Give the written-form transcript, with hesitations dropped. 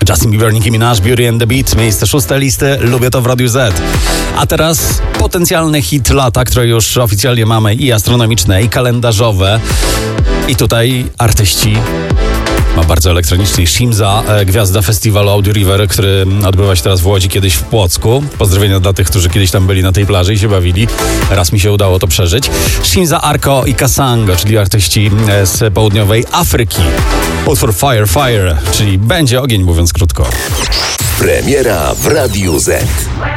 Justin Bieber, Nicki Minaj, Beauty and the Beat, miejsce 6 listy, lubię to w Radiu Z. A teraz potencjalny hit lata, które już oficjalnie mamy i astronomiczne, i kalendarzowe. I tutaj artyści ma bardzo elektroniczny. Shimza, gwiazda festiwalu Audio River, który odbywa się teraz w Łodzi, kiedyś w Płocku. Pozdrowienia dla tych, którzy kiedyś tam byli na tej plaży i się bawili. Raz mi się udało to przeżyć. Shimza, Arko i Kasango, czyli artyści z południowej Afryki. Utwór Fire, Fire, czyli będzie ogień, mówiąc krótko. Premiera w Radiu Z.